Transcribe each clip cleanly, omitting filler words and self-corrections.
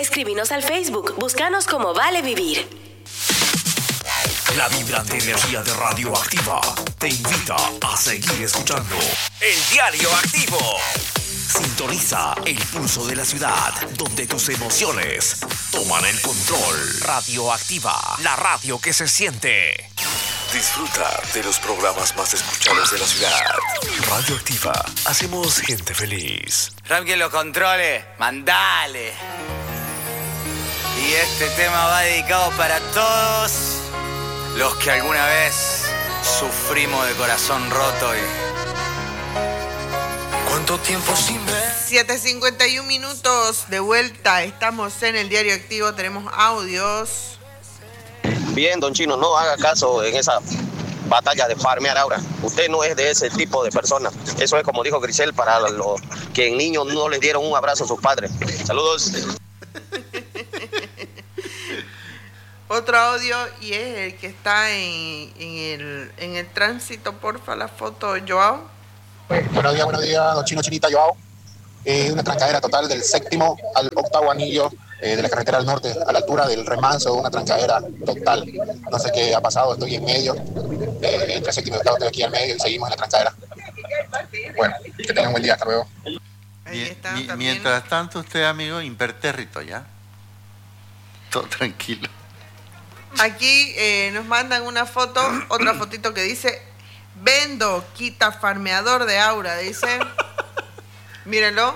Escríbenos al Facebook, búscanos como Vale Vivir. La vibrante energía de Radioactiva te invita a seguir escuchando El Diario Activo. Sintoniza el pulso de la ciudad, donde tus emociones toman el control. Radioactiva, la radio que se siente. Disfruta de los programas más escuchados de la ciudad. Radioactiva, hacemos gente feliz. Ram, que lo controle, mandale. Y este tema va dedicado para todos los que alguna vez sufrimos de corazón roto y... ¿Cuánto tiempo sin ver? 7:51 minutos de vuelta. Estamos en el Diario Activo. Tenemos audios. Bien, don Chino, no haga caso en esa batalla de farmear ahora. Usted no es de ese tipo de persona. Eso es como dijo Grisel para los que en niños no les dieron un abrazo a sus padres. Saludos. Otro audio y es el que está en el tránsito. Porfa, la foto, Joao. Buenos días, don Chino, Chinita, Joao. Una trancadera total del 7º al 8º anillo de la carretera al norte, a la altura del Remanso, una trancadera total. No sé qué ha pasado, estoy en medio, entre 7º y 8º estoy aquí al medio y seguimos en la trancadera. Bueno, que tengan un buen día, hasta luego. Ahí está, también. Mientras tanto, usted, amigo, impertérrito, ¿ya? Todo tranquilo. Aquí nos mandan una foto, otra fotito que dice: vendo, quita farmeador de aura, dice. Mírenlo.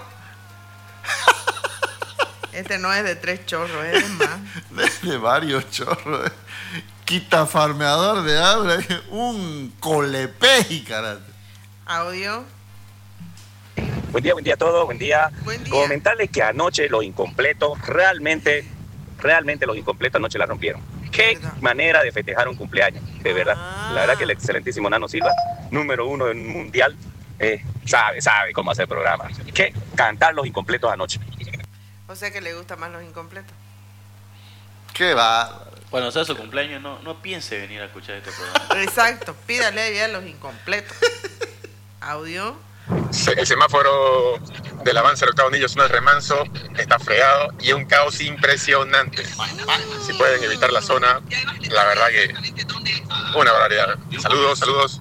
Este no es de 3 chorros, es de más. De varios chorros. Quita farmeador de aura, un colepeji, caray. Audio. Buen día a todos, buen día. Buen día. Comentarles que anoche los incompletos, realmente los incompletos anoche la rompieron. Qué manera de festejar un cumpleaños, de verdad. La verdad que el excelentísimo Nano Silva, número 1 en mundial, sabe cómo hacer programa. Que cantar los incompletos anoche. O sea que le gustan más los incompletos. Qué va. Cuando sea su cumpleaños, no piense venir a escuchar este programa. Exacto, pídale ya los incompletos. Audio. El semáforo del avance del 8º anillo es un remanso, está fregado y es un caos impresionante. Si pueden evitar la zona, la verdad que una barbaridad. Saludos.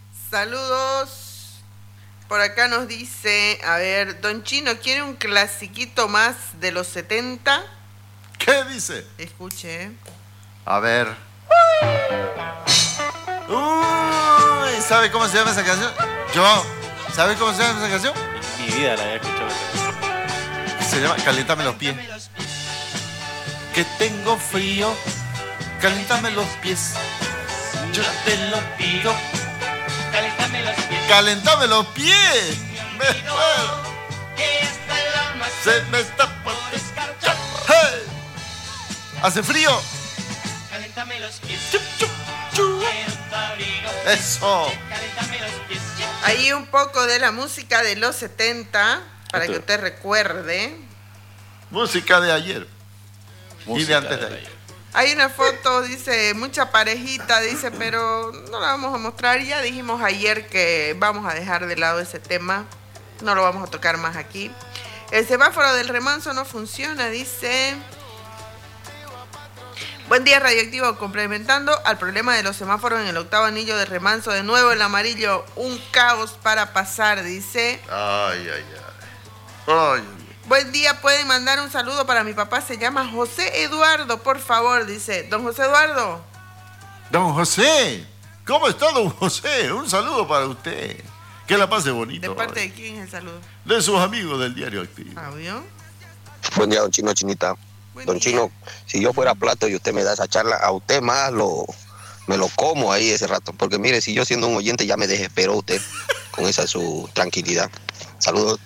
Por acá nos dice, a ver, don Chino, ¿quiere un clasiquito más de los 70? ¿Qué dice? Escuche. A ver. Uy, ¿sabe cómo se llama esa canción? ¿Sabe cómo se llama esa canción? Mi vida la había escuchado. Se llama Caléntame los pies. Que tengo frío, caléntame los pies. Yo te lo pido. Caléntame los pies. ¡Caléntame los pies! ¡Me muero! Se me está por escarchar. ¡Hey! ¿Hace frío? Caléntame los pies. Chup, chup, chup. Eso. Ahí un poco de la música de los 70, para que usted recuerde. Música de ayer. Y de antes de ayer. Hay una foto, dice, mucha parejita, dice, pero no la vamos a mostrar. Ya dijimos ayer que vamos a dejar de lado ese tema. No lo vamos a tocar más aquí. El semáforo del Remanso no funciona, dice. Buen día, Radioactivo. Complementando al problema de los semáforos en el 8º anillo de Remanso, de nuevo el amarillo, un caos para pasar, dice. Ay. Buen día, pueden mandar un saludo para mi papá, se llama José Eduardo, por favor, dice. Don José Eduardo. Don José, ¿cómo está, don José? Un saludo para usted. Que la pase bonito. ¿De parte de quién es el saludo? De sus amigos del Diario Activo. ¿Audio? Buen día, don Chino, Chinita. Don Chino, si yo fuera plato y usted me da esa charla, a usted más me lo como ahí ese rato. Porque mire, si yo siendo un oyente ya me desesperó usted con esa su tranquilidad. Saludos.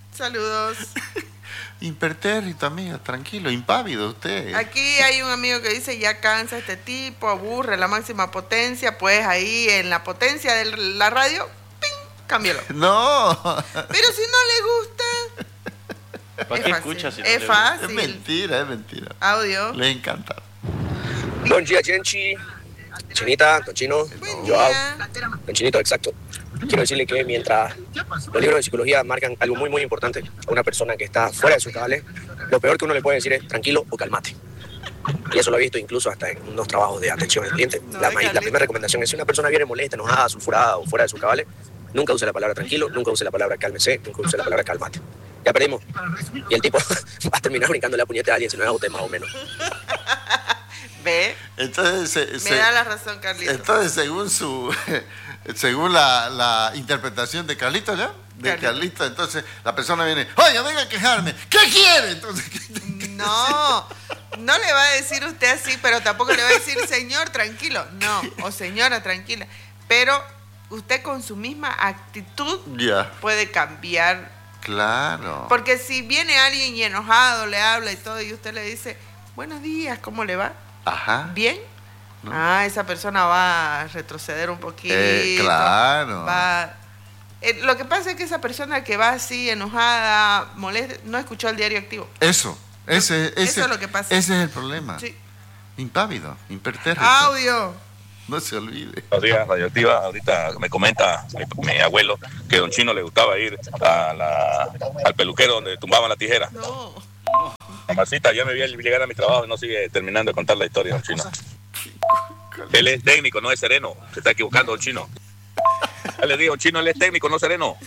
Impertérrito, amiga, tranquilo, impávido usted. Aquí hay un amigo que dice, ya cansa este tipo, aburre la máxima potencia. Pues ahí en la potencia de la radio, ¡ping!, cámbialo. No. Pero si no le gusta... ¿Para qué escucha si no es le fácil. Es mentira. Audio. Le encanta. Don Gia Genchi, Chinita, Don Chino, Joao, Don Chinito, exacto. Quiero decirle que mientras los libros de psicología marcan algo muy, muy importante, una persona que está fuera de sus cabales Lo peor que uno le puede decir es tranquilo o calmate. Y eso lo he visto incluso hasta en unos trabajos de atención al cliente. La primera recomendación es: si una persona viene molesta, enojada, sulfurada o fuera de sus cabales, nunca use la palabra tranquilo, nunca use la palabra cálmese, nunca use la palabra calmate. Ya perdimos. Y el tipo va a terminar brincándole la puñeta a alguien si no es a usted, más o menos. ¿Ve? Entonces, me da la razón, Carlito. Entonces, según la interpretación de Carlito, ¿ya? De Carlito, entonces la persona viene, oye, venga a quejarme. ¿Qué quiere? Entonces, no le va a decir usted así, pero tampoco le va a decir señor, tranquilo. No, o señora, tranquila. Pero usted con su misma actitud puede cambiar. Claro. Porque si viene alguien y enojado, le habla y todo, y usted le dice, buenos días, ¿cómo le va? Ajá. ¿Bien? ¿No? Esa persona va a retroceder un poquito. Claro. Lo que pasa es que esa persona que va así, enojada, molesta, no escuchó el diario activo. Eso es lo que pasa. Ese es el problema. Sí. Impávido, impertérrito. Audio. No se olvide. Buenos días, Radioactiva. Ahorita me comenta mi abuelo que don Chino le gustaba ir al peluquero donde tumbaban la tijera. No. Mamacita, ya me vi llegar a mi trabajo y no sigue terminando de contar la historia, don Chino. Él es técnico, no es sereno. Se está equivocando, don Chino. Ya le digo, don Chino, él es técnico, no sereno.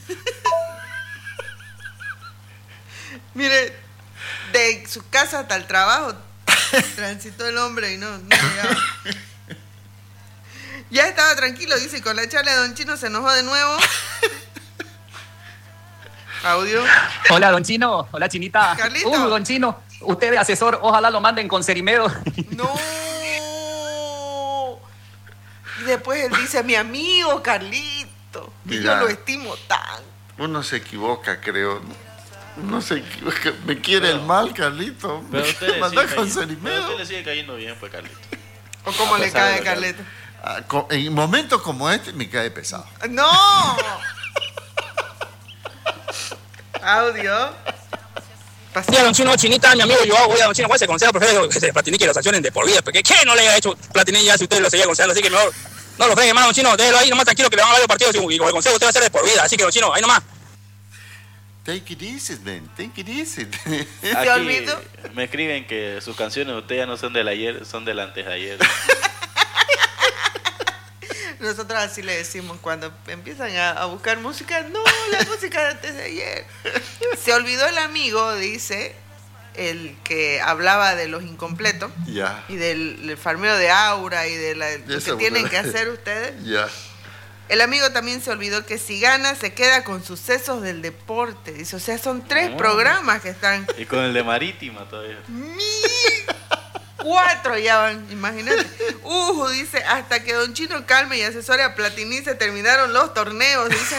Mire, de su casa hasta el trabajo transitó el hombre y no llegaba. Ya estaba tranquilo, dice, y con la charla de don Chino se enojó de nuevo. Audio. Hola, don Chino. Hola, Chinita. Carlito. Don Chino. Usted de asesor, ojalá lo manden con Cerimedo. No. Y después él dice, mi amigo Carlito. Y yo lo estimo tanto. Uno se equivoca, creo. Uno se equivoca. Me quiere el mal, Carlito. Pero usted le sigue cayendo bien, pues, Carlito. ¿O cómo le cae, Carlito? En momentos como este me cae pesado. ¡No! Audio. Mira, don Chino, Chinita, mi amigo Joao, oiga, don Chino, ¿cuál es el consejo preferido de Platini que lo sancionen de por vida? Porque ¿qué no le haya hecho Platini ya si usted lo seguía aconsejando? Así que mejor no lo fregue más, don Chino, déjelo ahí nomás tranquilo que le van a varios partidos y con el consejo usted va a ser de por vida. Así que, don Chino, ahí nomás. Take it easy, man, take it easy. Aquí me escriben que sus canciones de usted ya no son del ayer, son del antes de ayer. Nosotros así le decimos cuando empiezan a buscar música. No, la música de antes de ayer. Se olvidó el amigo, dice, el que hablaba de los incompletos. Ya. Y del farmeo de aura y de lo que tienen que hacer ustedes. Ya. El amigo también se olvidó que si gana se queda con sucesos del deporte. Dice, o sea, son 3 programas que están. Y con el de Marítima todavía. 4 ya van, imagínate. Dice, hasta que don Chino calme y asesore a Platini se terminaron los torneos, dice.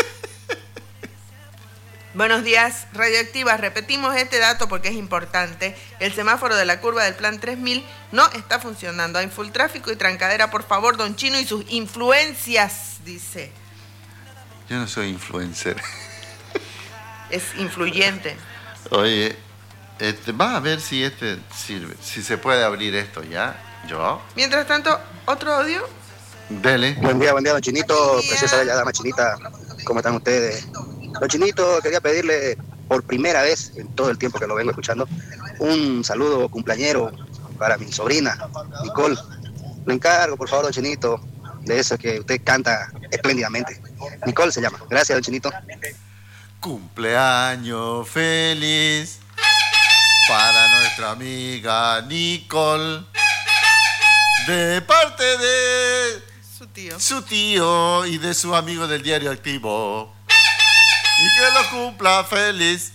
Buenos días, Radioactivas. Repetimos este dato porque es importante. El semáforo de la curva del Plan 3000 no está funcionando. Hay full tráfico y trancadera. Por favor, don Chino y sus influencias, dice. Yo no soy influencer. Es influyente. Oye, va a ver si sirve, si se puede abrir esto ya. Yo. Mientras tanto, ¿otro audio? Dele. Buen día, don Chinito. Preciosa bella dama Chinita. ¿Cómo están ustedes? Don Chinito, quería pedirle por primera vez en todo el tiempo que lo vengo escuchando un saludo cumpleañero para mi sobrina, Nicole. Le encargo, por favor, don Chinito, de eso que usted canta espléndidamente. Nicole se llama. Gracias, don Chinito. Cumpleaños feliz para nuestra amiga Nicole, de parte de su tío y de su amigo del diario Activo. Y que lo cumpla feliz.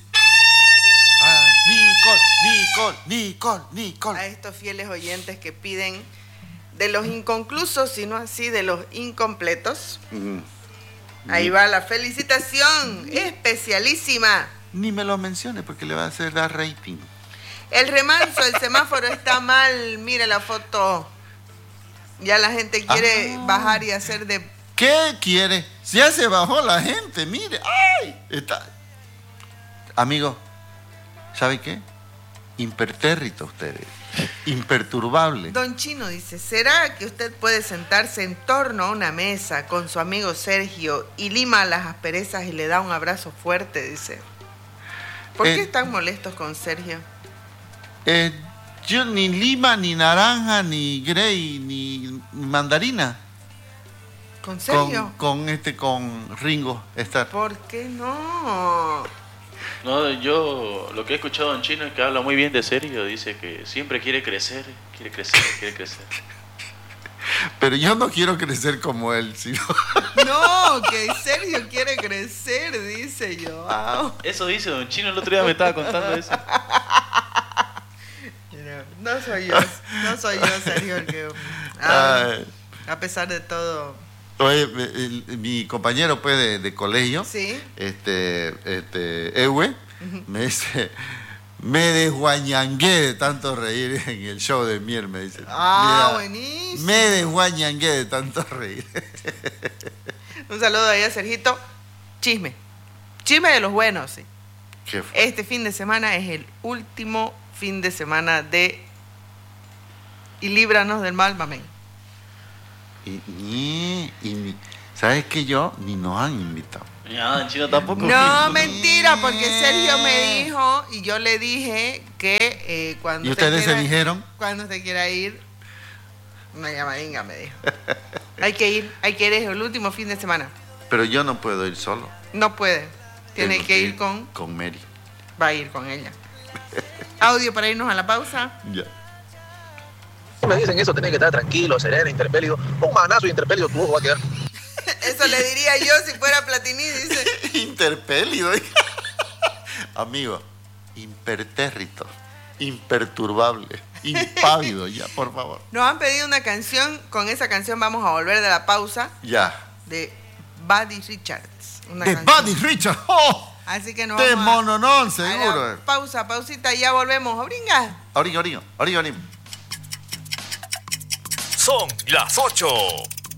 Nicole. A estos fieles oyentes que piden de los inconclusos, sino así de los incompletos. Ahí va la felicitación especialísima. Ni me lo mencione porque le va a hacer dar rating. El remanso, el semáforo está mal. Mira la foto. Ya la gente quiere bajar y hacer de... ¿Qué quiere? Ya se bajó la gente, mire. ¡Ay! Está... Amigo, ¿sabe qué? Impertérrito ustedes. Imperturbable. Don Chino dice, ¿será que usted puede sentarse en torno a una mesa con su amigo Sergio y lima las asperezas y le da un abrazo fuerte? Dice. ¿Por qué están molestos con Sergio? Yo ni lima, ni naranja, ni grey, ni mandarina. ¿Con serio? Con Ringo Starr. ¿Por qué no? No, yo lo que he escuchado en chino es que habla muy bien de Sergio. Dice que siempre quiere crecer. Pero yo no quiero crecer como él, sino... No, que Sergio quiere crecer, dice yo. Eso dice don Chino, el otro día me estaba contando eso. No soy yo, Sergio, el que... a pesar de todo... Oye, mi compañero pues de colegio, ¿sí? Ewe, me dice... Me desguañangué de tanto reír en el show de Mier, me dice. Mira, buenísimo. Me desguañangué de tanto reír. Un saludo ahí a Sergito. Chisme de los buenos, sí. ¿Qué fue? Este fin de semana es el último fin de semana de Y líbranos del mal, mamén. Y ¿sabes qué? Ni nos han invitado. Ya, en Chino tampoco. No, mentira, porque Sergio me dijo y yo le dije que cuando ¿Y ustedes se dijeron? Cuando usted quiera ir, una llamadinga me dijo. Hay que ir, es el último fin de semana. Pero yo no puedo ir solo. No puede, tiene Tengo que ir con Mary. Va a ir con ella. Audio para irnos a la pausa. Ya. Me dicen eso, tenés que estar tranquilo, sereno, interpélido. Un manazo y interpélido tu ojo va a quedar. Eso le diría yo si fuera Platini, dice. Interpélido. Amigo, impertérrito, imperturbable, impávido, ya, por favor. Nos han pedido una canción, con esa canción vamos a volver de la pausa. Ya. De Buddy Richards. De Buddy Richards. ¡Oh! Así que nos de vamos mononón, seguro. Pausita, ya volvemos. Obringa. Origo. Son las 8